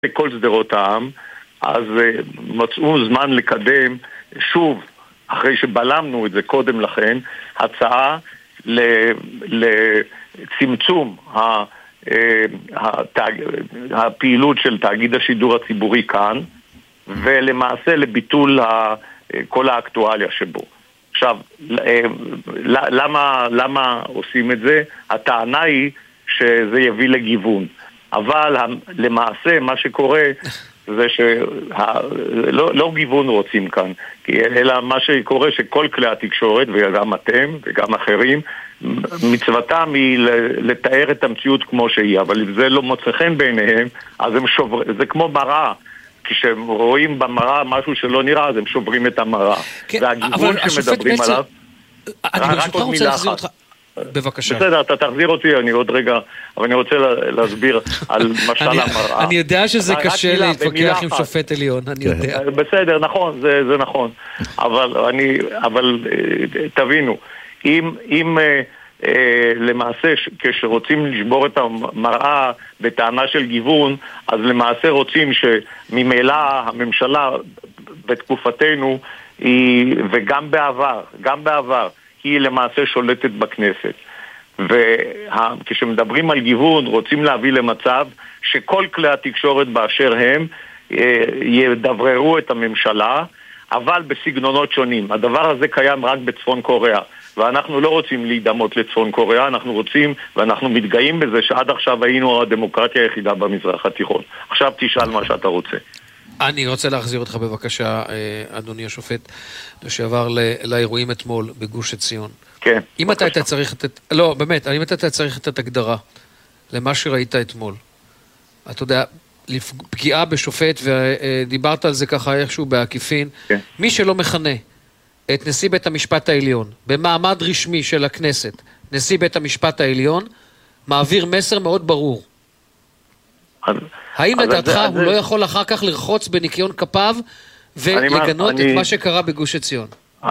כל שדרות העם, אז מצאו זמן לקדם שוב, אחרי שבלמנו את זה קודם לכן, הצעה לצמצום הפעילות של תאגיד השידור הציבורי כאן, ולמעשה לביטול כל האקטואליה שבו. עכשיו, למה עושים את זה? הטענה היא שזה יביא לגיוון. אבל למעשה מה שקורה זה שלא גיוון רוצים כאן, אלא מה שקורה שכל כלי התקשורת, וגם אתם וגם אחרים, מצוותם היא לתאר את המציאות כמו שהיא, אבל אם זה לא מוצא חן בעיניהם, אז זה כמו מראה. כשהם רואים במראה משהו שלא נראה, אז הם שוברים את המראה. והגיוון שמדברים עליו, רק עוד מילה אחת. בבקשה. בסדר, אתה תחזיר אותי, אני עוד רגע, אבל אני רוצה להסביר על משל המראה. אני יודע שזה קשה להתווכח עם שופט עליון, אני יודע. בסדר, נכון, זה נכון. אבל תבינו, אם למעשה כשרוצים לשבור את המראה בטענה של גיוון, אז למעשה רוצים שממילא הממשלה בתקופתנו, וגם בעבר, היא למעשה שולטת בכנסת. וכשמדברים על גיוון, רוצים להביא למצב שכל כלי התקשורת באשר הם ידבררו את הממשלה, אבל בסגנונות שונים. הדבר הזה קיים רק בצפון קוריאה, ואנחנו לא רוצים להידמות לצפון קוריאה, אנחנו רוצים, ואנחנו מתגאים בזה שעד עכשיו היינו הדמוקרטיה היחידה במזרח התיכון. עכשיו תשאל מה שאתה רוצה. אני רוצה להחזיר אותך בבקשה, אדוני השופט, שעבר לאירועים אתמול בגוש עציון. כן. אם אתה היית צריך לא, באמת, אם אתה צריך לתת הגדרה למה שראית אתמול, אתה יודע, פגיעה בשופט, ודיברת על זה ככה איכשהו בעקיפין, כן. מי שלא מכנה את נשיא בית המשפט העליון, במעמד רשמי של הכנסת, נשיא בית המשפט העליון, מעביר מסר מאוד ברור. האם לדעתך הוא לא יכול אחר כך לרחוץ בניקיון כפיו ולגנות את מה שקרה בגוש עציון?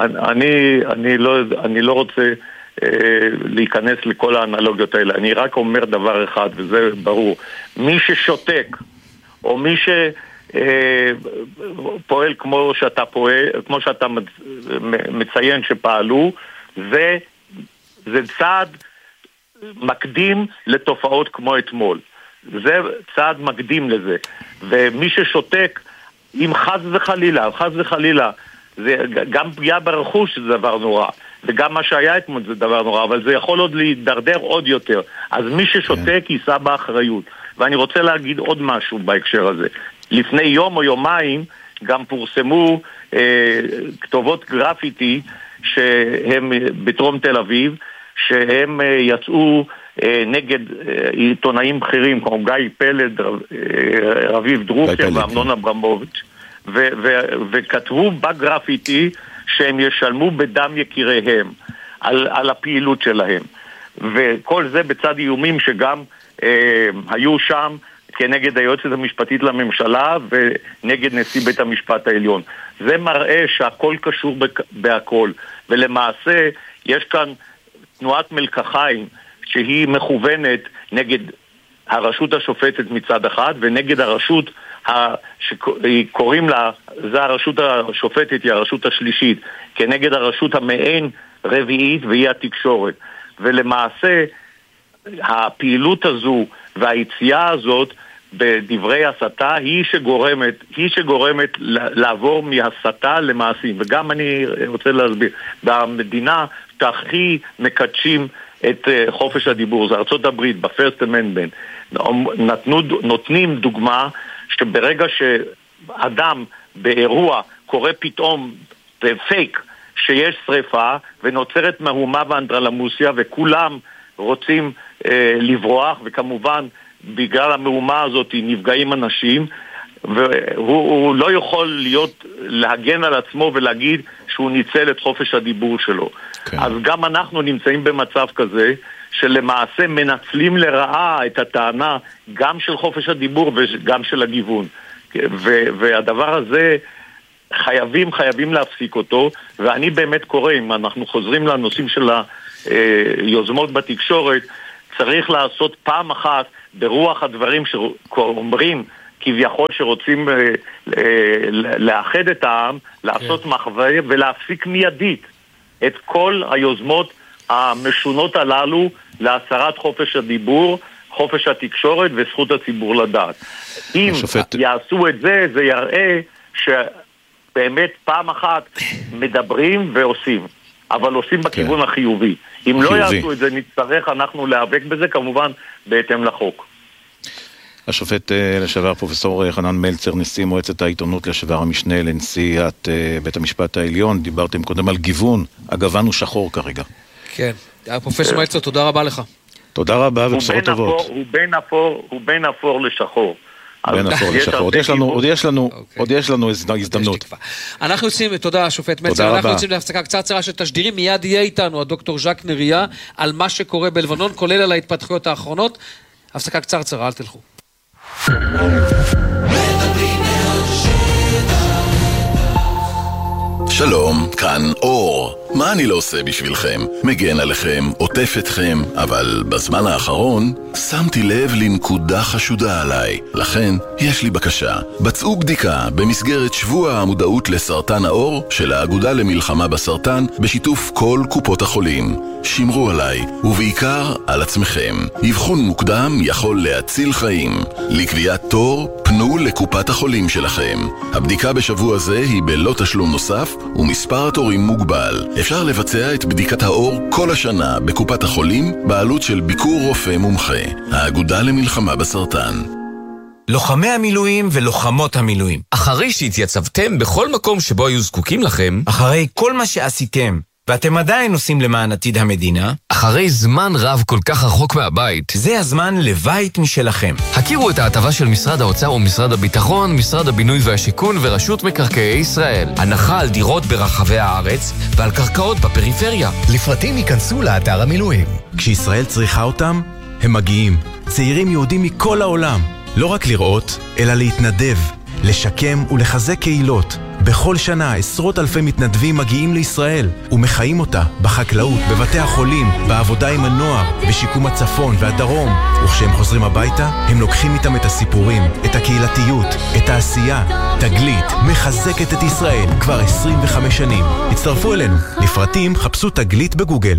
אני לא רוצה להיכנס לכל האנלוגיות האלה. אני רק אומר דבר אחד, וזה ברור. מי ששותק, או מי שפועל כמו שאתה מציין שפעלו, זה צעד מקדים לתופעות כמו אתמול. זה צעד מקדים לזה. ומי ששותק, אם חס וחלילה, זה גם פגיעה ברכוש זה דבר נורא, וגם מה שהיה אתמול זה דבר נורא, אבל זה יכול עוד להידרדר עוד יותר. אז מי ששותק יישא באחריות. ואני רוצה להגיד עוד משהו בהקשר הזה. לפני יום או יומיים גם פורסמו כתובות גרפיטי שהם בתרום תל אביב, שהם יצאו נגד עיתונאים בכירים כמו גיא פלד, רביב דרוקר ואמנון אברמוביץ', וכתבו בגרפיטי שהם ישלמו בדם יקיריהם על הפעילות שלהם, וכל זה בצד איומים שגם היו שם כנגד היועצת המשפטית לממשלה ונגד נשיא בית המשפט העליון. זה מראה שהכל קשור בהכל, ולמעשה יש כאן תנועת מלקחיים שהיא מכוונת נגד הרשות השופטת מצד אחד, ונגד הרשות שקוראים לה, זה הרשות השופטת, היא הרשות השלישית, כנגד הרשות המעין רביעית, והיא התקשורת. ולמעשה הפעילות הזו והיציאה הזאת בדברי הסתה היא שגורמת לעבור מהסתה למעשים. וגם אני רוצה להסביר, במדינה הכי מקדשים את חופש הדיבור, זה ארצות הברית, בפרסט אמנדמנט, נותנים דוגמה שברגע שאדם באירוע קורא פתאום בפייק שיש שריפה ונוצרת מהומה ואנדרלמוסיה וכולם רוצים לברוח, וכמובן בגלל המהומה הזאת נפגעים אנשים, והוא לא יכול להגן על עצמו ולהגיד שהוא ניצל את חופש הדיבור שלו. כן. אז גם אנחנו נמצאים במצב כזה שלמעשה מנצלים לרעה את הטענה גם של חופש הדיבור וגם של הגיוון. והדבר הזה חייבים להפסיק אותו, ואני באמת קורא, אם אנחנו חוזרים לנושאים של היוזמות בתקשורת, צריך לעשות פעם אחת ברוח הדברים שאומרים כביכול שרוצים לאחד את העם, לעשות מחווה ולהפסיק מיידית את כל היוזמות המשונות הללו להסרת חופש הדיבור, חופש התקשורת וזכות הציבור לדעת. אם יעשו את זה, זה יראה שבאמת פעם אחת מדברים ועושים, אבל עושים בכיוון החיובי. אם לא יעשו את זה, נצטרך אנחנו להיאבק בזה, כמובן בהתאם לחוק. השופט לשעבר פרופסור חנן מלצר, נשיא מועצת העיתונות לשעבר, המשנה לנשיאת בית המשפט העליון, דיברתם קודם על גיוון, הגוון הוא שחור כרגע. כן, פרופסור מלצר, תודה רבה לך. תודה רבה ובשורות טובות. הוא בין אפור לשחור. בין אפור לשחור. עוד יש לנו הזדמנות. אנחנו יוצאים, תודה השופט מלצר, אנחנו יוצאים להפסקה קצרה של תשדירים, מיד יהיה איתנו הדוקטור ז'ק נריה על מה שקורה בלבנון, כולל על ההתפתחויות האחרונות. הפסקה קצרה, אל תלכו. שלום, כאן אור. מה אני לא עושה בשבילכם? מגן עליכם, עוטף אתכם, אבל בזמן האחרון שמתי לב לנקודה חשודה עליי. לכן, יש לי בקשה. בצעו בדיקה במסגרת שבוע המודעות לסרטן העור של האגודה למלחמה בסרטן בשיתוף כל קופות החולים. שמרו עליי, ובעיקר על עצמכם. אבחון מוקדם יכול להציל חיים. לקביעת תור, פנו לקופת החולים שלכם. הבדיקה בשבוע זה היא בלא תשלום נוסף, ומספר התורים מוגבל. אפשר לבצע את בדיקת האור כל השנה בקופת החולים, בעלות של ביקור רופא מומחה. האגודה למלחמה בסרטן. לוחמי המילואים ולוחמות המילואים, אחרי שהתייצבתם בכל מקום שבו היו זקוקים לכם, אחרי כל מה שעשיתם, ואתם עדיין עושים למען עתיד המדינה, אחרי זמן רב כל כך רחוק מהבית, זה הזמן לבית משלכם. הכירו את ההטבה של משרד האוצר ומשרד הביטחון, משרד הבינוי והשיכון ורשות מקרקעי ישראל. הנחה על דירות ברחבי הארץ ועל קרקעות בפריפריה. לפרטים ייכנסו לאתר המילואים. כשישראל צריכה אותם, הם מגיעים. צעירים יהודים מכל העולם. לא רק לראות, אלא להתנדב, לשקם ולחזק קהילות. בכל שנה עשרות אלפי מתנדבים מגיעים לישראל ומחיים אותה בחקלאות, בבתי החולים, בעבודה עם הנוער, בשיקום הצפון והדרום. וכשהם חוזרים הביתה, הם לוקחים איתם את הסיפורים, את הקהילתיות, את העשייה. תגלית מחזקת את ישראל כבר 25 שנים. הצטרפו אלינו. לפרטים חפשו תגלית בגוגל.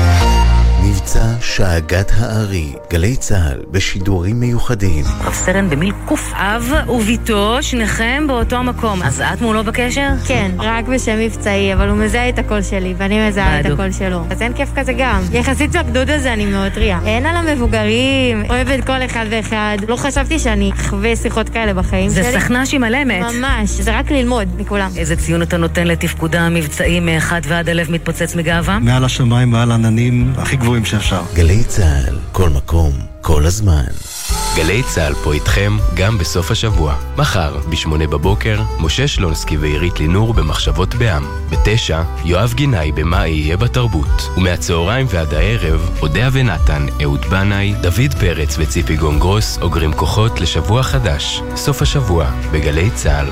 מבצע שאגת הארי, גלי צהל בשידורים מיוחדים. רב סרן במיל קוף, אב וביתו, שניכם באותו המקום. אז את מולו בקשר? כן, רק בשם מבצעי, אבל הוא מזהה את הקול שלי, ואני מזהה את הקול שלו. אז אין כיף כזה גם. יחסית בגדוד הזה אני מאוד טריה. אין על המבוגרים, אוהבת כל אחד ואחד. לא חשבתי שאני אחווה שיחות כאלה בחיים שלי. זה סכנה שהיא מלמת. ממש, זה רק ללמוד מכולם. איזה ציון אתה נותן לתפקודה המבצעי מאחד ועד הלב מתפוצץ מגאווה? מעל השמיים, מעל עננים, הכי גבוהים שאפשר. גלי צהל, כל מקום, כל הזמן. גלי צהל פה איתכם גם בסוף השבוע. מחר, ב8 בבוקר, משה שלונסקי ועירית לינור במחשבות בעם. ב9, יואב גינאי במה יהיה בתרבות. ומהצהריים ועד הערב, אודיה ונתן, אהוד בנאי, דוד פרץ וציפי גונגרוס אוגרים כוחות לשבוע חדש. סוף השבוע, בגלי צהל.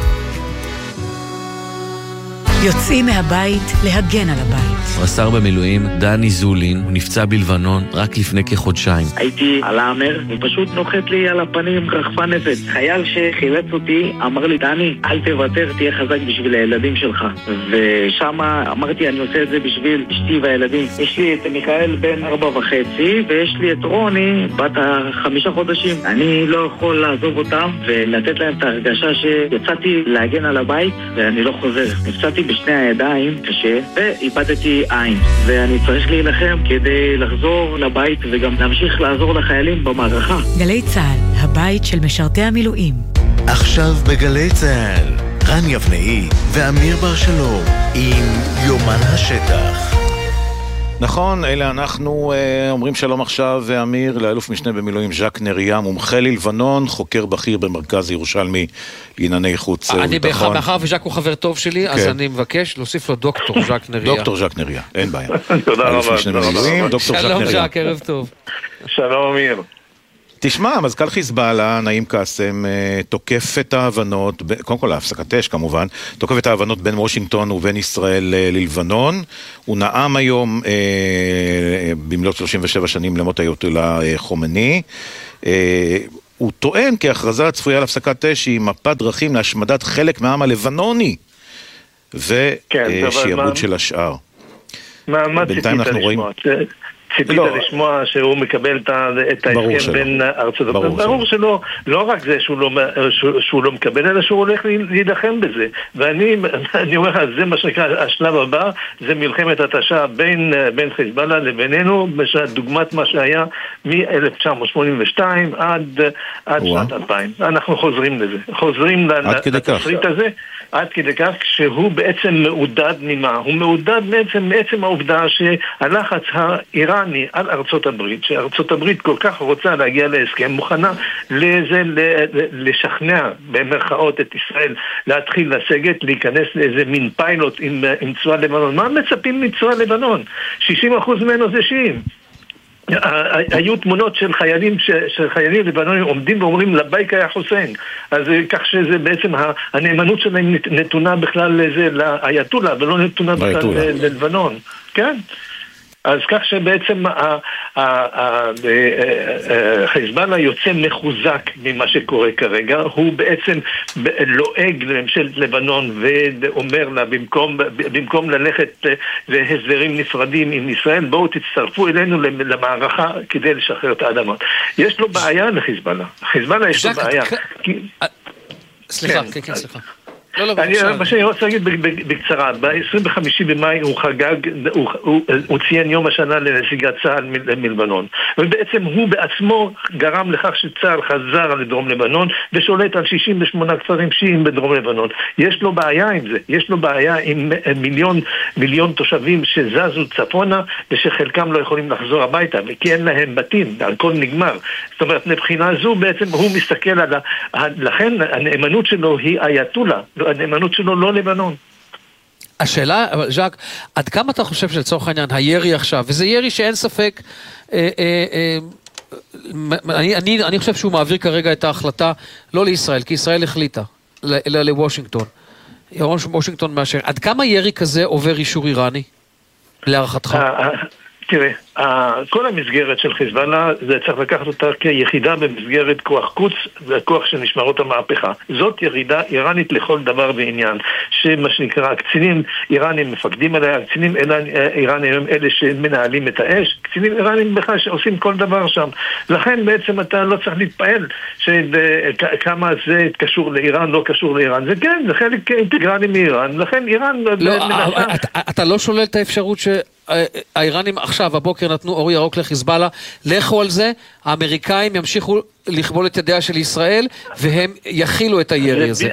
יוצאים מהבית להגן על הבית. רס"ר במילואים דני זולין, הוא נפצע בלבנון רק לפני כחודשיים. הייתי על האמר, הוא פשוט נוחת לי על הפנים רחפה נפץ. חייל שחילץ אותי אמר לי, דני, אל תוותר, תהיה חזק בשביל הילדים שלך. ושם אמרתי, אני עושה את זה בשביל אשתי והילדים. יש לי את מיכאל בן 4.5, ויש לי את רוני בת 5 חודשים. אני לא יכול לעזוב אותם ולתת להם את ההרגשה שיצאתי להגן על הבית ואני לא חוזר. נפצעתי בשני הידיים קשה ואיבדתי עין, ואני צריך להילחם כדי לחזור לבית וגם להמשיך לעזור לחיילים במערכה. גלי צהל, הבית של משרתי המילואים. עכשיו בגלי צהל, רן יבנאי ואמיר בר שלום עם יומן השטח. נכון, אלה אנחנו אומרים שלום עכשיו, אמיר, לאלוף משנה במילואים ז'ק נריה, מומחה ללבנון, חוקר בכיר במרכז ירושלמי לענייני חוץ וביטחון. מאחר וז'ק הוא חבר טוב שלי, אז אני מבקש להוסיף לו דוקטור ז'ק נריה. דוקטור ז'ק נריה, אין בעיה. תודה רבה. שלום ז'ק, ערב טוב. שלום אמיר. תשמע, מזכ"ל חיזבאללה, נעים קאסם, תוקף את ההבנות, קודם כל ההפסקת אש כמובן, תוקף את ההבנות בין וושינגטון ובין ישראל ללבנון. הוא נאם היום במלאת 37 שנים למות האייתוללה חומני. הוא טוען כי ההכרזה הצפויה להפסקת אש היא מפת דרכים להשמדת חלק מהעם הלבנוני ושיעבוד של השאר. מה ציפית לשמוע? ציפית לשמוע שהוא מקבל את ההסכם בין ארצות הברית? ברור שלא, לא רק זה שהוא לא מקבל, אלא שהוא הולך להידחם בזה. ואני אומר לך, זה מה שנקרא, השלב הבא, זה מלחמת התשה בין חיזבאללה לבינינו, דוגמת מה שהיה מ-1982 עד שנת 2000. אנחנו חוזרים לזה, חוזרים לתסריט הזה, עד כדי כך שהוא בעצם מעודד ממה? הוא מעודד בעצם העובדה שהלחץ האיראני על ארצות הברית, שארצות הברית כל כך רוצה להגיע להסכם, מוכנה לשכנע במרכאות את ישראל להתחיל לסגת, להיכנס לאיזה מין פיילוט עם צבא לבנון. מה מצפים מצבא לבנון? 60% ממנו זה שיעים. היו תמונות של חיילים לבנונים עומדים ואומרים לבייק היה חוסיין, אז כך שזה בעצם הנאמנות שלהם נתונה בכלל לזה, לאייתולה, ולא נתונה בכלל ללבנון. כן? אז כך שבעצם חיזבאללה יוצא מחוזק ממה שקורה כרגע, הוא בעצם לועג לממשלת לבנון ואומר לה, במקום ללכת להסדרים נפרדים עם ישראל, בואו תצטרפו אלינו למערכה כדי לשחרר את האדמות. יש לו בעיה לחיזבאללה. חיזבאללה יש לו בעיה. סליחה, כן, סליחה. מה שאני רוצה להגיד בקצרה, ב-25 במאי הוא חגג, הוא ציין יום השנה לנסיגת צה"ל מלבנון, ובעצם הוא בעצמו גרם לכך שצה"ל חזר לדרום לבנון ושולט על 68 כפרים שיעים בדרום לבנון. יש לו בעיה עם זה, יש לו בעיה עם מיליון תושבים שזזו צפונה ושחלקם לא יכולים לחזור הביתה וכי אין להם בתים, הכל נגמר. זאת אומרת, מבחינה זו בעצם הוא מסתכל על לכן הנאמנות שלו היא אייתולה, הנאמנות שלו לא לבנון. השאלה, ז'אק, עד כמה אתה חושב שלצורך העניין, הירי עכשיו, וזה ירי שאין ספק, אני חושב שהוא מעביר כרגע את ההחלטה, לא לישראל, כי ישראל החליטה, אלא לוושינגטון. וושינגטון מאשר. עד כמה ירי כזה עובר אישור איראני? להערכתך? תראה, כל המסגרת של חיזבאללה, זה צריך לקחת אותה כיחידה במסגרת כוח קוץ, וכוח של משמרות המהפכה. זאת ירידה איראנית לכל דבר ועניין, שמה שנקרא, קצינים איראנים מפקדים עליה, קצינים איראנים הם אלה שמנהלים את האש, קצינים איראנים בכלל שעושים כל דבר שם. לכן בעצם אתה לא צריך להתפעל כמה זה קשור לאיראן, לא קשור לאיראן. זה כן, זה חלק אינטגרלי מאיראן, לכן איראן... אתה לא שולל את האפשרות האיראנים עכשיו, הבוקר נתנו אור ירוק לחיזבאללה, לכו על זה, האמריקאים ימשיכו לכבול את ידיה של ישראל, והם יכילו את הירי הזה.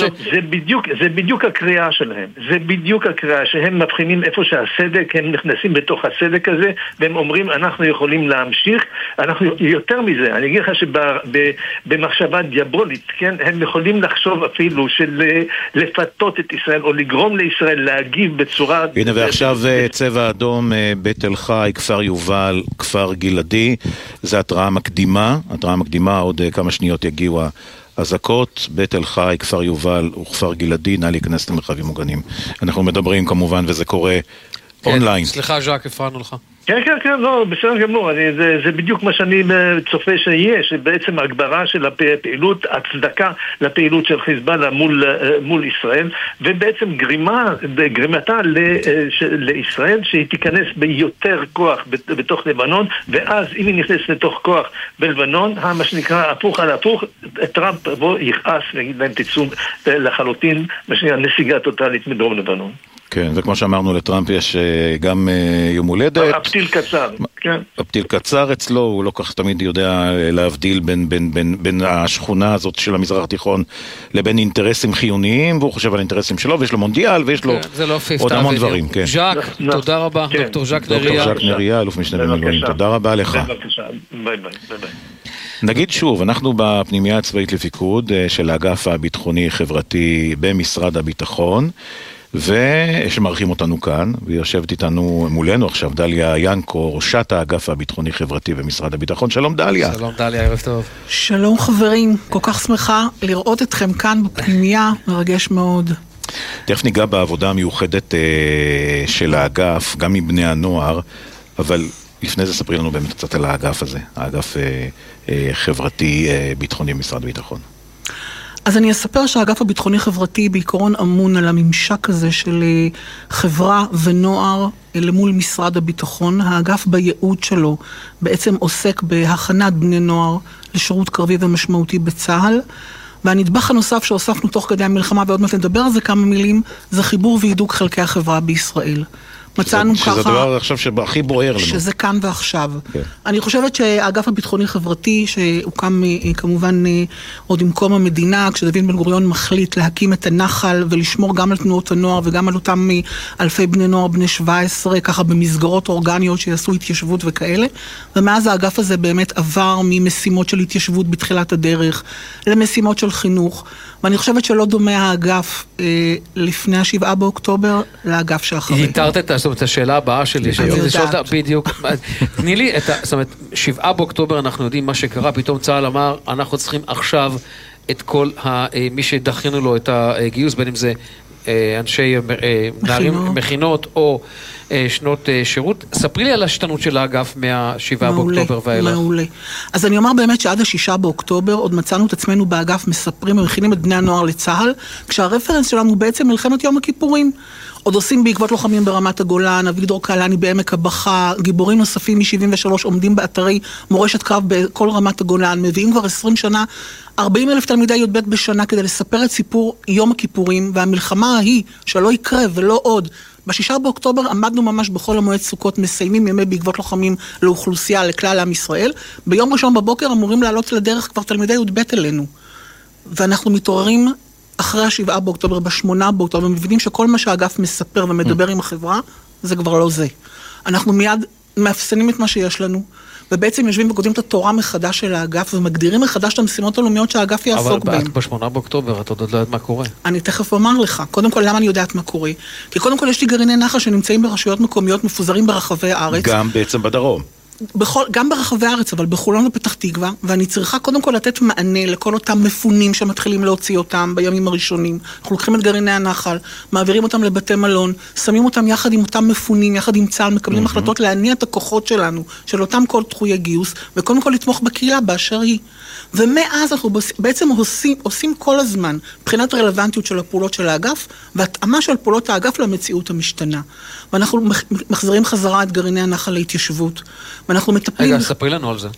זה בדיוק הקריאה שלהם. זה בדיוק הקריאה, שהם מבחינים איפה שהסדק, הם נכנסים בתוך הסדק הזה, והם אומרים, אנחנו יכולים להמשיך, אנחנו יותר מזה. אני אגיד לך שבמחשבה דיאבולית, כן, הם יכולים לחשוב אפילו של לפתות את ישראל, או לגרום לישראל להגיב בצורה... הנה, ועכשיו צבע אדום, בית אל חי, כפר יובל, כפר גלעדי, זה התראה מקדימה, עוד כמה שניות יגיעו האזעקות, בית אל חי, כפר יובל וכפר גלעדי, נא להיכנס למרחבים מוגנים. אנחנו מדברים כמובן, וזה קורה אונליין. סליחה, ז'אק, הפרענו לך. כן, לא, בסדר גמור, זה בדיוק מה שאני צופה שיהיה, שבעצם הגברה של הפעילות, הצדקה לפעילות של חיזבאללה מול ישראל, ובעצם גרימתה לישראל שהיא תיכנס ביותר כוח בתוך לבנון, ואז אם היא נכנס לתוך כוח בלבנון, מה שנקרא הפוך על הפוך, טראמפ בו יכעס ויגיד להם תצאו לחלוטין, מה שנקרא נסיגה טוטלית מדרום לבנון. כן, וכמו שאמרנו, לטראמפ יש גם יום הולדת. הפתיל קצר, כן. הפתיל קצר אצלו, הוא לא כך תמיד יודע להבדיל בין השכונה הזאת של המזרח התיכון לבין אינטרסים חיוניים, והוא חושב על אינטרסים שלו, ויש לו מונדיאל, ויש לו עוד המון דברים. ז'אק, תודה רבה, דוקטור ז'אק נריה. דוקטור ז'אק נריה, אלוף משנה במילואים, תודה רבה לך. ביי. נגיד שוב, אנחנו בפנימייה הצבאית לפיקוד של האגף הביטחוני-חברתי במשרד הביטחון, ושמערכים אותנו כאן, ויושבת איתנו מולנו עכשיו דליה ינקו, ראשת האגף הביטחוני-חברתי במשרד הביטחון. שלום דליה. שלום דליה, ערב טוב. שלום חברים, כל כך שמחה לראות אתכם כאן בפנימייה, מרגש מאוד. תכף ניגע בעבודה המיוחדת של האגף, גם עם בני הנוער, אבל לפני זה ספרי לנו באמת קצת על האגף הזה, האגף חברתי ביטחוני במשרד הביטחון. אז אני אספר שהאגף הביטחוני-חברתי בעיקרון אמון על הממשק הזה של חברה ונוער למול משרד הביטחון. האגף בייעוד שלו בעצם עוסק בהכנת בני נוער לשירות קרבי ומשמעותי בצה"ל. והנדבך הנוסף שהוספנו תוך כדי המלחמה, ועוד מעט נדבר על זה כמה מילים, זה חיבור והידוק חלקי החברה בישראל. מצאנו ככה... שזה הדבר עכשיו שהכי בוער לנו. שזה כאן ועכשיו. אני חושבת שהאגף הביטחוני-חברתי, שהוקם כמובן עוד עם קום המדינה, כשדוד בן גוריון מחליט להקים את הנחל ולשמור גם על תנועות הנוער וגם על אותם אלפי בני נוער בני 17, ככה במסגרות אורגניות שיעשו התיישבות וכאלה. ומאז האגף הזה באמת עבר ממשימות של התיישבות בתחילת הדרך למשימות של חינוך. ואני חושבת שלא דומה האגף לפני 7 באוקטובר לאגף שאחרי. התארת את השאלה הבאה שלי, שאני יודעת. בדיוק. תני לי, זאת אומרת, 7 באוקטובר אנחנו יודעים מה שקרה, פתאום צה"ל אמר, אנחנו צריכים עכשיו את כל מי שדחינו לו את הגיוס, בין אם זה אנשי מכינות או שנות שירות. ספרי לי על השתנות של האגף מה-7 באוקטובר ואילך. מעולה. אז אני אומר באמת שעד ה-6 באוקטובר עוד מצאנו את עצמנו באגף מספרים ומכינים את בני הנוער לצה"ל, כשהרפרנס שלנו בעצם מלחמת יום הכיפורים. עוד עושים בעקבות לוחמים ברמת הגולן, אביגדור קהלני בעמק הבכה, גיבורים נוספים מ-73 עומדים באתרי מורשת קרב בכל רמת הגולן, מביאים כבר 20 שנה, 40,000 תלמידי י"ב בשנה כדי לספר את סיפור יום הכיפורים, והמלחמה ההיא שלא יקרה ולא עוד. ב-6 באוקטובר עמדנו ממש בכל המועד סוכות, מסיימים ימי בעקבות לוחמים לאוכלוסייה, לכלל עם ישראל. ביום ראשון בבוקר אמורים לעלות לדרך כבר תלמידי י"ב אלינו. ואנחנו מתעוררים אחרי 7 באוקטובר, ב8 באוקטובר, מבינים שכל מה שהאגף מספר ומדבר עם החברה, זה כבר לא זה. אנחנו מיד מאפסנים את מה שיש לנו, ובעצם יושבים וכותבים את התורה מחדש של האגף, ומגדירים מחדש את המשימות הלאומיות שהאגף יעסוק בהן. אבל ב8 באוקטובר, אתה עוד לא יודעת מה קורה. אני תכף אומר לך. קודם כל, למה אני יודעת מה קורה? כי קודם כל יש לי גרעיני נחל שנמצאים ברשויות מקומיות מפוזרים ברחבי הארץ. גם בעצם בדרום. גם ברחבי הארץ, אבל בחולון ופתח תקווה, ואני צריכה קודם כל לתת מענה לכל אותם מפונים שמתחילים להוציא אותם בימים הראשונים. אנחנו לוקחים את גרעיני הנחל, מעבירים אותם לבתי מלון, שמים אותם יחד עם אותם מפונים, יחד עם צה"ל, מקבלים החלטות להניע את הכוחות שלנו, של אותם כל דחויי גיוס, וקודם כל לתמוך בקהילה באשר היא. ומאז אנחנו בעצם עושים כל הזמן בחינת רלוונטיות של הפעולות של האגף, והתאמה של פעולות האגף למציאות המשתנה. ואנחנו מחזירים חזרה את גרעיני הנחל להתיישבות, ואנחנו מטפלים... רגע, ספרי לנו על זה.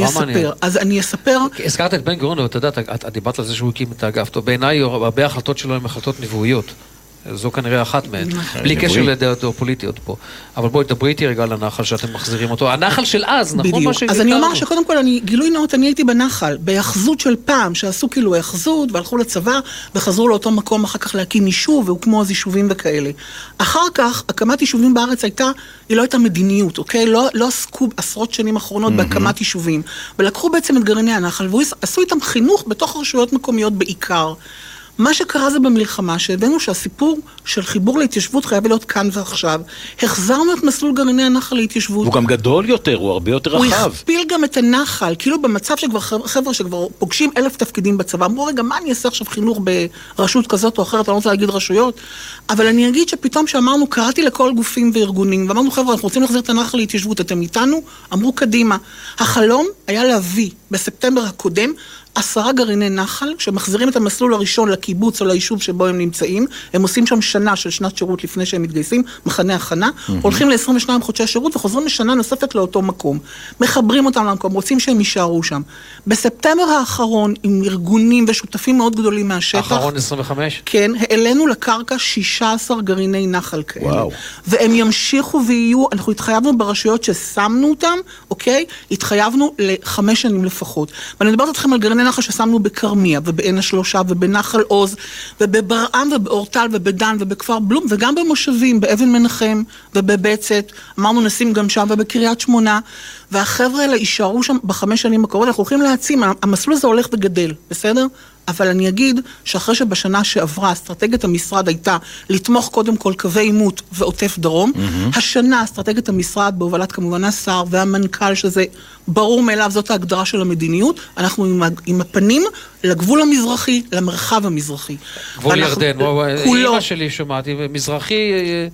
אז אני אספר... הזכרת את בן גוריון, ואתה יודעת, את דיברת על זה שהוא הקים את האגף, בעיניי הרבה החלטות שלו הן החלטות נבואיות. זו כנראה אחת מהן, בלי קשר לדעות פוליטיות פה. אבל בואי, דברי איתי רגע על הנחל שאתם מחזירים אותו. הנחל של אז, נכון? בדיוק. אז אני אומר שקודם כל, גילוי נאות, אני הייתי בנחל, בהיאחזות של פעם, שעשו כאילו היאחזות, והלכו לצבא, וחזרו לאותו מקום אחר כך להקים יישוב, והוקמו אז יישובים וכאלה. אחר כך, הקמת יישובים בארץ היא לא הייתה מדיניות, אוקיי? לא עסקו עשרות שנים אחרונות בהקמת יישובים. ולקחו בעצם את גרעיני הנחל, ועשו איתם חינוך בתוך רשויות מקומיות בעיקר. מה שקרה זה במלחמה, שהבאנו שהסיפור של חיבור להתיישבות חייב להיות כאן ועכשיו. החזרנו את מסלול גרעיני הנחל להתיישבות. הוא גם גדול יותר, הוא הרבה יותר רחב. הוא הכפיל גם את הנחל, כאילו במצב שכבר חבר'ה שכבר פוגשים 1,000 תפקידים בצבא. אמרו, רגע, מה אני אעשה עכשיו חינוך ברשות כזאת או אחרת? אני לא רוצה להגיד רשויות. אבל אני אגיד שפתאום שאמרנו, קראתי לכל גופים וארגונים, ואמרנו, חבר'ה, אנחנו רוצים להחזיר את הנחל להתיישבות, אתם איתנו? אמרו, קדימה. החלום היה להביא בספטמבר הקודם 10 גרעיני נחל, שמחזירים את המסלול הראשון לקיבוץ או ליישוב שבו הם נמצאים, הם עושים שם שנה של שנת שירות לפני שהם מתגייסים, מחנה הכנה, הולכים ל-22 חודשי שירות וחוזרים לשנה נוספת לאותו מקום. מחברים אותם למקום, רוצים שהם יישארו שם. בספטמבר האחרון, עם ארגונים ושותפים מאוד גדולים מהשטח, האחרון 25? כן, העלינו לקרקע 16 גרעיני נחל כאלה. וואו. והם ימשיכו ויהיו, אנחנו התחייבנו ברשויות ששמנו אותם, אוקיי? התחייבנו ל5 שנים לפחות. ואני מדברת אתכם על גרעיני נחל ששמנו בקרמיה, ובעין השלושה, ובנחל עוז, ובברעם, ובאורטל, ובדן, ובכפר בלום, וגם במושבים, באבן מנחם, ובבצת, אמרנו נשים גם שם, ובקריית שמונה, והחבר'ה האלה יישארו שם ב5 שנים הקרובות, אנחנו הולכים להעצים, המסלול הזה הולך וגדל, בסדר? אבל אני אגיד שאחרי שבשנה שעברה אסטרטגיית המשרד הייתה לתמוך קודם כל קווי עימות ועוטף דרום, השנה אסטרטגיית המשרד בהובלת כמובן השר והמנכ"ל, שזה ברור מאליו, זאת ההגדרה של המדיניות, אנחנו עם הפנים לגבול המזרחי, למרחב המזרחי. גבול ירדן, אמא שלי שמעתי, מזרחי...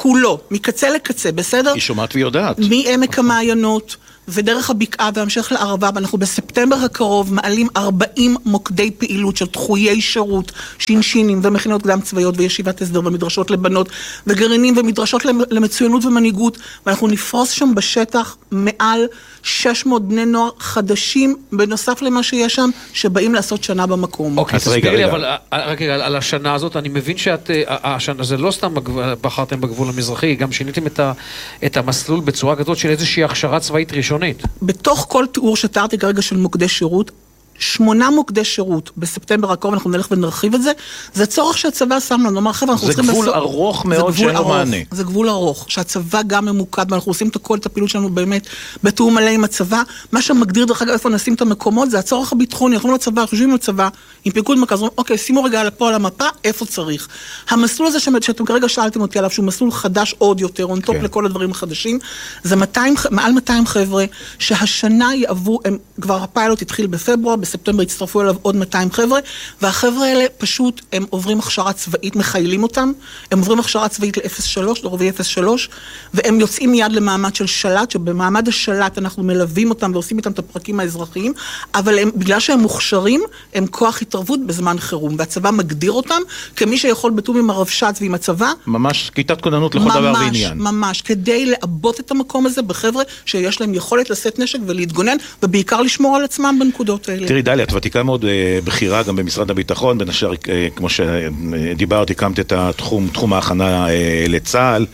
כולו, מקצה לקצה, בסדר? היא שומעת ויודעת. מעמק המעיינות ודרך הבקעה והמשך לערבה, ואנחנו בספטמבר הקרוב מעלים 40 מוקדי פעילות של דחויי שירות, שינשינים ומכינות קדם צבאיות וישיבת הסדר ומדרשות לבנות וגרעינים ומדרשות למצוינות ומנהיגות, ואנחנו נפרוס שם בשטח מעל 600 בני נוער חדשים בנוסף למה שיש שם, שבאים לעשות שנה במקום. אוקיי, תסביר לי, אבל רק על השנה הזאת, אני מבין שהשנה זה לא סתם בחרתם בגבול המזרחי, גם שיניתם את המסלול בצורה כזאת של איזושהי הכשרה צבאית ראשונית. בתוך כל תיאור שתיארתי כרגע של מוקדי שירות, 8 מוקדי שירות בספטמבר הקרוב, אנחנו נלך ונרחיב את זה, זה צורך שהצבא שם לנו, נאמר חבר'ה, אנחנו צריכים... זה גבול ארוך מאוד שאין לו מענה. זה גבול ארוך, שהצבא גם ממוקד, ואנחנו עושים את הפעילות שלנו באמת בתיאום מלא עם הצבא, מה שמגדיר דרך אגב איפה נשים את המקומות, זה הצורך הביטחוני, אנחנו לצבא, חושבים עם הצבא, עם פיקוד מרכז, אוקיי, שימו רגע פה על המפה, איפה צריך. המסלול הזה שאתם כרגע שאלתם אותי עליו, שהוא מסלול חדש עוד יותר, on top לכל הדברים החדשים, זה מעל 200 חבר'ה, שהשנה יעברו, כבר הפיילוט התחיל בפברואר, בספטמבר הצטרפו אליו עוד 200 חבר'ה, והחבר'ה האלה פשוט, הם עוברים הכשרה צבאית, מחיילים אותם, הם עוברים הכשרה צבאית ל-03, לרובי 03, והם יוצאים מיד למעמד של שלט, שבמעמד השלט אנחנו מלווים אותם ועושים איתם את הפרקים האזרחיים, אבל הם, בגלל שהם מוכשרים, הם כוח התערבות בזמן חירום, והצבא מגדיר אותם כמי שיכול בתום עם הרבש"ץ ועם הצבא. ממש כיתת כוננות לכל דבר ועניין. ממש, כדי לעבות את המקום הזה בחבר'ה שיש להם יכולת לשאת נשק ולהתגונן, ובעיקר לשמור על עצמם בנקודות האלה. תראי דליה, את ותיקה מאוד בחירה גם במשרד הביטחון, בין השאר, כמו שדיברת, הקמת את תחום ההכנה לצה"ל.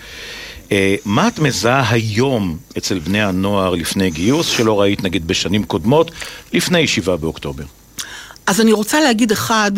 מה את מזהה היום אצל בני הנוער לפני גיוס, שלא ראית נגיד בשנים קודמות, לפני 7 באוקטובר? אז אני רוצה להגיד אחד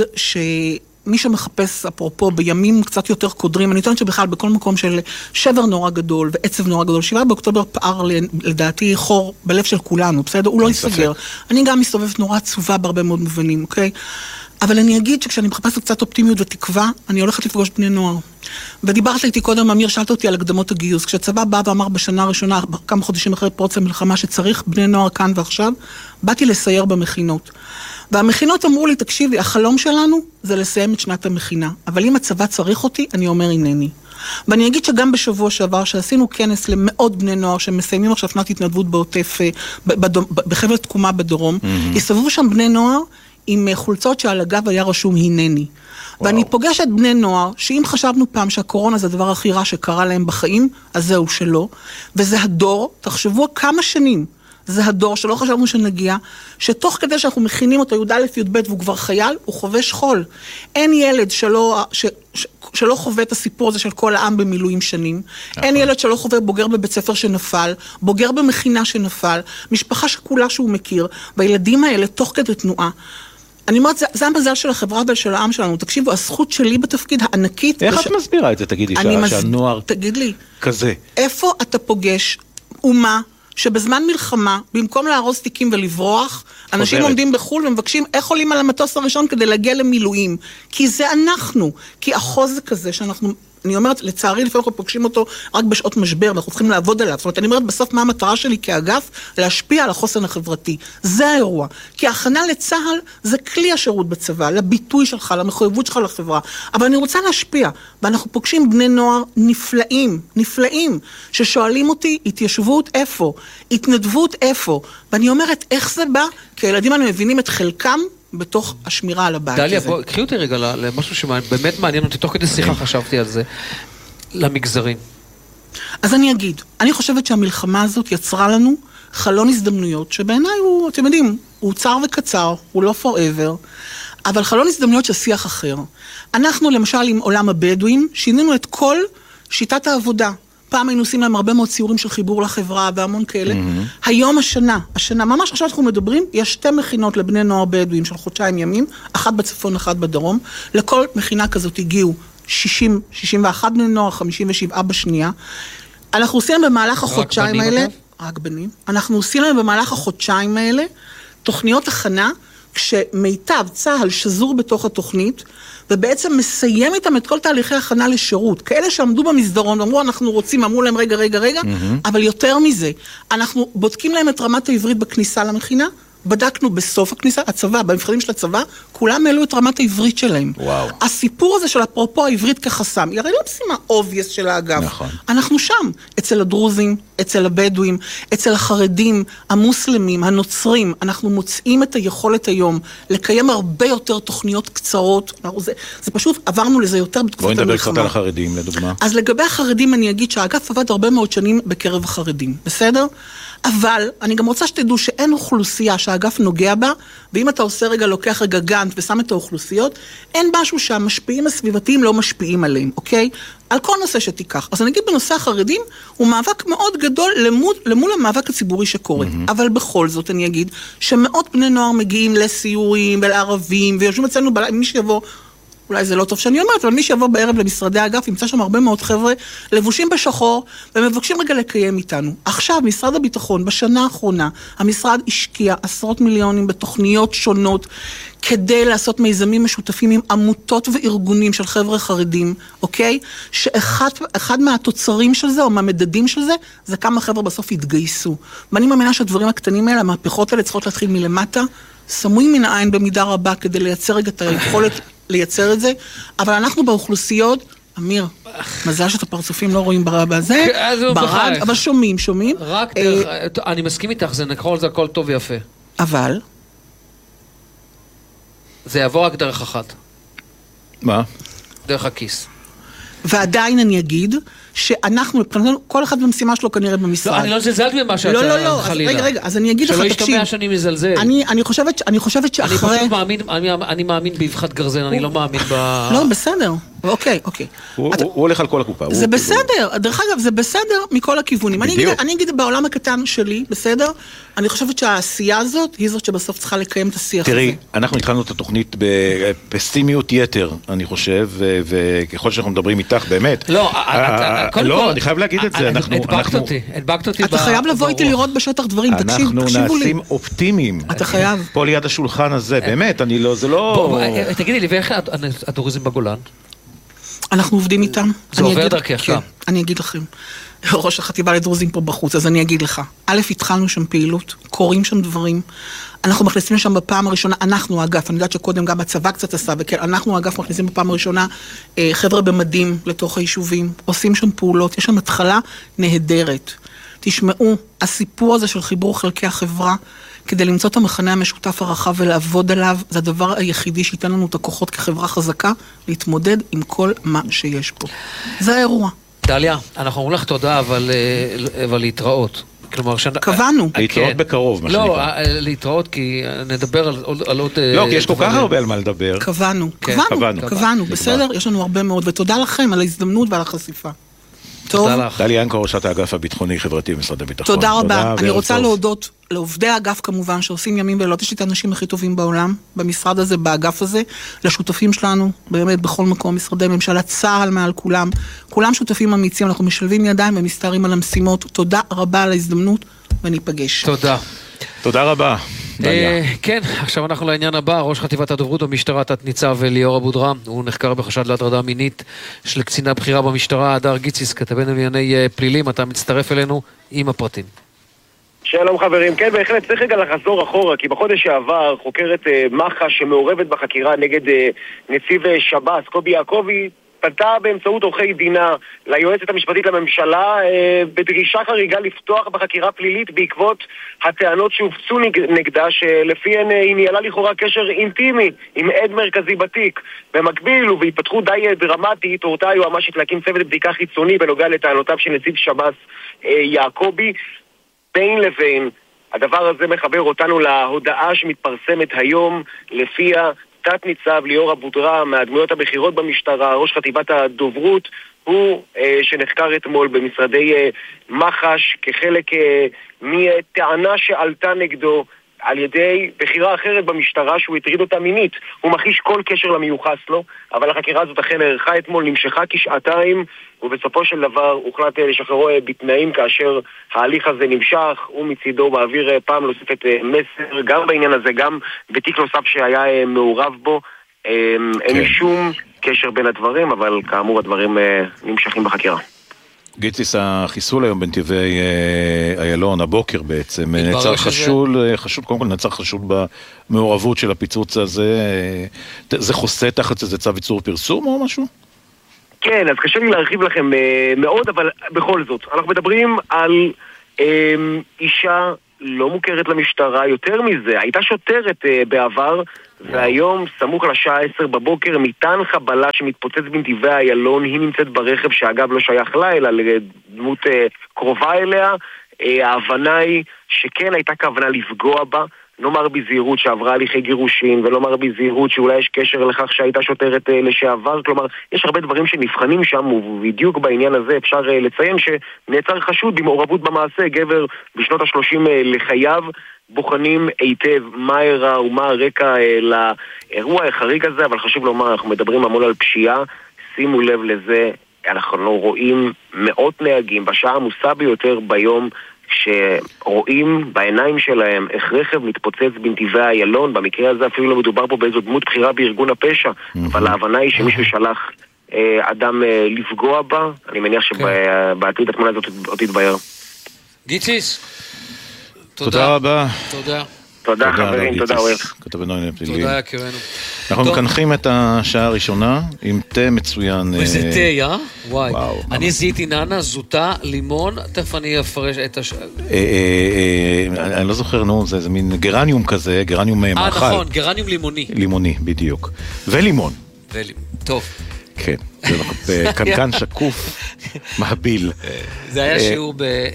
מי שמחפש, אפרופו, בימים קצת יותר קודרים, אני טוענת שבכלל בכל מקום של שבר נורא גדול ועצב נורא גדול, 7 באוקטובר פער לדעתי חור בלב של כולנו, בסדר? הוא לא ייסגר. אני גם מסתובבת נורא עצובה בהרבה מאוד מובנים, אוקיי? אבל אני אגיד שכשאני מחפשת קצת אופטימיות ותקווה, אני הולכת לפגוש בני נוער. ודיברת איתי קודם, אמיר, שאלת אותי על הקדמות הגיוס. כשהצבא בא ואמר בשנה הראשונה, כמה חודשים אחרי פרוץ המלחמה, שצריך בני נוער כאן ועכשיו, באתי לסייר במכינות. והמכינות אמרו לי, תקשיבי, החלום שלנו זה לסיים את שנת המכינה. אבל אם הצבא צריך אותי, אני אומר אינני. ואני אגיד שגם בשבוע שעבר, שעשינו כנס למאות בני נוער שמסיימים עכשיו שנת התנדבות בעוטף, בחבל תקומה בדרום, הסתובבו שם בני נוער עם חולצות שעל הגב היה רשום הנני. ואני פוגשת בני נוער, שאם חשבנו פעם שהקורונה זה הדבר הכי רע שקרה להם בחיים, אז זהו שלא. וזה הדור, תחשבו כמה שנים, זה הדור שלא חשבנו שנגיע, שתוך כדי שאנחנו מכינים אותו י"א י"ב והוא כבר חייל, הוא חובש חול. אין ילד שלא חווה את הסיפור הזה של כל העם במילואים שנים. אין ילד שלא חווה בוגר בבית ספר שנפל, בוגר במכינה שנפל, משפחה שכולה שהוא מכיר, והילדים האלה תוך כדי תנועה. אני אומרת, זה המזל של החברה ושל העם שלנו. תקשיבו, הזכות שלי בתפקיד הענקית... איך את מסבירה את זה, תגידי, שהנוער כזה? איפה אתה פוגש אומה שבזמן מלחמה, במקום להרוס תיקים ולברוח, אנשים עומדים בחול ומבקשים איך עולים על המטוס הראשון כדי להגיע למילואים. כי זה אנחנו. כי החוזק הזה שאנחנו... אני אומרת, לצערי, לפעמים אנחנו פוגשים אותו רק בשעות משבר, ואנחנו צריכים לעבוד עליו. זאת אומרת, אני אומרת, בסוף מה המטרה שלי כאגף? להשפיע על החוסן החברתי. זה האירוע. כי ההכנה לצה"ל זה כלי השירות בצבא, לביטוי שלך, למחויבות שלך לחברה. אבל אני רוצה להשפיע, ואנחנו פוגשים בני נוער נפלאים, נפלאים, ששואלים אותי, התיישבות איפה? התנדבות איפה? ואני אומרת, איך זה בא? כי הילדים האלה מבינים את חלקם, בתוך השמירה על הבית הזה. דליה, בוא, קחי אותי רגע למשהו שבאמת מעניין אותי, תוך כדי שיחה חשבתי על זה, למגזרים. אז אני אגיד, אני חושבת שהמלחמה הזאת יצרה לנו חלון הזדמנויות, שבעיניי הוא, אתם יודעים, הוא צר וקצר, הוא לא forever, אבל חלון הזדמנויות של שיח אחר. אנחנו למשל עם עולם הבדואים, שינינו את כל שיטת העבודה. פעם היינו עושים להם הרבה מאוד ציורים של חיבור לחברה והמון כאלה. היום השנה, ממש עכשיו אנחנו מדברים, יש 2 מכינות לבני נוער בדואים של חודשיים ימים, אחת בצפון, אחת בדרום. לכל מכינה כזאת הגיעו 61 בני נוער, 57 בשנייה. אנחנו עושים במהלך החודשיים האלה, רק בנים, אנחנו עושים להם במהלך החודשיים האלה, תוכניות הכנה, כשמיטב צה"ל שזור בתוך התוכנית, ובעצם מסיים איתם את כל תהליכי הכנה לשירות. כאלה שעמדו במסדרון, אמרו, אנחנו רוצים, אמרו להם רגע, אבל יותר מזה, אנחנו בודקים להם את רמת העברית בכניסה למכינה, בדקנו בסוף הכניסה, הצבא, במבחנים של הצבא, כולם העלו את רמת העברית שלהם. וואו. הסיפור הזה של אפרופו העברית כחסם, היא הרי לא משימה obvious של האגף. נכון. אנחנו שם, אצל הדרוזים, אצל הבדואים, אצל החרדים, המוסלמים, הנוצרים, אנחנו מוצאים את היכולת היום לקיים הרבה יותר תוכניות קצרות. זה פשוט, עברנו לזה יותר בתקופת המלחמה. בואי נדבר קצת על החרדים, לדוגמה. אז לגבי החרדים אני אגיד שהאגף עבד הרבה מאוד שנים בקרב החרדים, בסדר? אבל אני גם רוצה שתדעו שאין אוכלוסייה שהאגף נוגע בה, ואם אתה עושה רגע, לוקח רגע גאנט ושם את האוכלוסיות, אין משהו שהמשפיעים הסביבתיים לא משפיעים עליהם, אוקיי? על כל נושא שתיקח. אז אני אגיד בנושא החרדים, הוא מאבק מאוד גדול למול המאבק הציבורי שקורה. אבל בכל זאת אני אגיד שמאות בני נוער מגיעים לסיורים ולערבים, ויושבים אצלנו מי שיבוא, אולי זה לא טוב שאני אומרת, אבל מי שיבוא בערב למשרדי האגף, ימצא שם הרבה מאוד חבר'ה לבושים בשחור, ומבקשים רגע לקיים איתנו. עכשיו, משרד הביטחון, בשנה האחרונה, המשרד השקיע עשרות מיליונים בתוכניות שונות, כדי לעשות מיזמים משותפים עם עמותות וארגונים של חבר'ה חרדים, אוקיי? שאחד מהתוצרים של זה, או מהמדדים של זה, זה כמה חבר'ה בסוף יתגייסו. ואני מאמינה שהדברים הקטנים האלה, המהפכות האלה צריכות להתחיל מלמטה, סמויים מן העין במידה רבה, כדי לייצר רגע את היכולת לייצר את זה, אבל אנחנו באוכלוסיות, אמיר, מזל שאת הפרצופים לא רואים בזה, ברד, אבל שומעים. רק דרך, אני מסכים איתך, זה נקרא על זה הכל טוב ויפה. אבל? זה יעבור רק דרך אחת. מה? דרך הכיס. ועדיין אני אגיד, שאנחנו, כל אחד במשימה שלו כנראה במשרד. לא, אני לא זלזלת במה שאתה חלילה. רגע, אז אני אגיד לך, תקשיב. שלא ישתמע שאני מזלזל. אני חושבת שאחרי... אני מאמין באבחת גרזן, אני לא מאמין ב... לא, בסדר. אוקיי. הוא הולך על כל הקופה. זה בסדר, דרך אגב, זה בסדר מכל הכיוונים. אני אגיד בעולם הקטן שלי, בסדר? אני חושבת שהעשייה הזאת היא זאת שבסוף צריכה לקיים את השיח הזה. תראי, אנחנו התחלנו את התוכנית בפסימיות יתר, אני חושב, וככל שאנחנו מדברים איתך, באמת. לא, אני חייב להגיד את זה. הדבקת אותי. אתה חייב לבוא איתי לראות בשטח דברים, תקשיבו לי. אנחנו נעשים אופטימיים. אתה חייב. פה ליד השולחן הזה, באמת, זה לא... תגידי לי, ואיך הדרוזים בגולן? אנחנו עובדים איתם. זה עובר דרכך גם. אני אגיד לכם. ראש החטיבה לדרוזים פה בחוץ, אז אני אגיד לך. א', התחלנו שם פעילות, קוראים שם דברים. אנחנו מכניסים לשם בפעם הראשונה, אנחנו האגף, אני יודעת שקודם גם הצבא קצת עשה, וכן, אנחנו האגף מכניסים בפעם הראשונה חבר'ה במדים לתוך היישובים, עושים שם פעולות, יש שם התחלה נהדרת. תשמעו, הסיפור הזה של חיבור חלקי החברה, כדי למצוא את המחנה המשותף הרחב ולעבוד עליו, זה הדבר היחידי שייתן לנו את הכוחות כחברה חזקה, להתמודד עם כל מה שיש פה. זה האירוע. דליה, אנחנו אומרים לך תודה, אבל להתראות. קבענו. להתראות בקרוב, מה שנקרא. לא, להתראות, כי נדבר על עוד... לא, כי יש כל כך הרבה על מה לדבר. קבענו, בסדר? יש לנו הרבה מאוד, ותודה לכם על ההזדמנות ועל החשיפה. תודה לך. דליה ינקו, ראשת האגף הביטחוני חברתי במשרד הביטחון. תודה רבה. אני רוצה להודות לעובדי האגף כמובן, שעושים ימים ולילות, יש לי את האנשים הכי טובים בעולם, במשרד הזה, באגף הזה, לשותפים שלנו, באמת בכל מקום, משרדי ממשלה, צה"ל מעל כולם, כולם שותפים אמיצים, אנחנו משלבים ידיים ומסתערים על המשימות. תודה רבה על ההזדמנות, וניפגש. תודה רבה. כן, עכשיו אנחנו לעניין הבא. ראש חטיבת הדוברות במשטרה, תת ניצב ליאור אבודרהם, הוא נחקר בחשד להטרדה מינית של קצינה בכירה במשטרה. הדר גיציס, כתבנו לענייני פלילים, אתה מצטרף אלינו עם הפרטים. שלום חברים, כן, בהחלט צריך רגע לחזור אחורה, כי בחודש שעבר חוקרת מח"ש שמעורבת בחקירה נגד נציב שב"ס קובי יעקבי פנתה באמצעות עורכי דינה ליועצת המשפטית לממשלה בדרישה חריגה לפתוח בחקירה פלילית בעקבות הטענות שהופצו נגדה, שלפיהן היא ניהלה לכאורה קשר אינטימי עם עד מרכזי בתיק. במקביל ובהתפתחות די דרמטית הורתה היועמ"שית להקים צוות בדיקה חיצוני בנוגע לטענותיו של נציב שב"ס יעקבי. בין לבין, הדבר הזה מחבר אותנו להודעה שמתפרסמת היום, לפיה תת ניצב ליאור אבודרהם, מהדמויות הבכירות במשטרה, ראש חטיבת הדוברות, הוא שנחקר אתמול במשרדי מח"ש כחלק מטענה שעלתה נגדו על ידי בחירה אחרת במשטרה שהוא הטריד אותה מינית. הוא מכחיש כל קשר למיוחס לו, אבל החקירה הזאת אכן נערכה אתמול, נמשכה כשעתיים, ובסופו של דבר הוחלט לשחררו בתנאים כאשר ההליך הזה נמשך. הוא מצידו מעביר פעם נוספת מסר, גם בעניין הזה, גם בתיק נוסף שהיה מעורב בו. אין שום קשר בין הדברים, אבל כאמור הדברים נמשכים בחקירה. גיציס, החיסול היום בנתיבי איילון, הבוקר בעצם, נעצר חשוד, קודם כל נעצר חשוד במעורבות של הפיצוץ הזה, זה חוסה תחת איזה צו איסור פרסום או משהו? כן, אז קשה לי להרחיב לכם מאוד, אבל בכל זאת, אנחנו מדברים על אישה לא מוכרת למשטרה, יותר מזה, הייתה שוטרת בעבר, והיום, סמוך לשעה 10 בבוקר, מטען חבלה שמתפוצץ בנתיבי איילון, היא נמצאת ברכב שאגב לא שייך לה, אלא לדמות קרובה אליה. ההבנה היא שכן הייתה כוונה לפגוע בה, נאמר בזהירות שעברה הליכי גירושין, ולומר בזהירות שאולי יש קשר לכך שהייתה שוטרת לשעבר, כלומר, יש הרבה דברים שנבחנים שם, ובדיוק בעניין הזה אפשר לציין שנעצר חשוד במעורבות במעשה, גבר בשנות ה-30 לחייו, בוחנים היטב מה אירע ומה הרקע לאירוע החריג הזה, אבל חשוב לומר, אנחנו מדברים המון על פשיעה, שימו לב לזה, אנחנו רואים מאות נהגים בשעה העמוסה ביותר ביום, שרואים בעיניים שלהם איך רכב מתפוצץ בנתיבי איילון, במקרה הזה אפילו לא מדובר פה באיזו דמות בחירה בארגון הפשע, אבל ההבנה היא שמישהו שלח אדם לפגוע בה, אני מניח שבעתיד התמונה הזאת עוד תתבהר. גיציס, תודה רבה. תודה חברים, תודה אוהב. כתבנו עניינים פליליים. תודה יקירנו. אנחנו מקנחים את השעה הראשונה עם תה מצוין. וזה תה, וואי. אני זיהיתי נענה, זוטה, לימון, תכף אני אפרש את אני לא זוכר, נו, זה מין גרניום כזה, גרניום מאכל. נכון, גרניום לימוני. לימוני, בדיוק. ולימון. טוב. כן, זה קנקן שקוף, מהביל. זה היה שיעור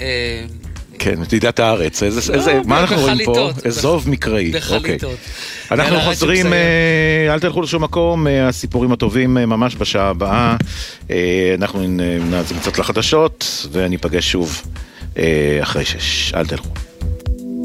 כן, מדידת הארץ, מה אנחנו רואים פה? אזוב מקראי. בחליטות. אנחנו חוזרים, אל תלכו לשום מקום, הסיפורים הטובים ממש בשעה הבאה, אנחנו נעזים קצת לחדשות, וניפגש שוב אחרי 6, אל תלכו.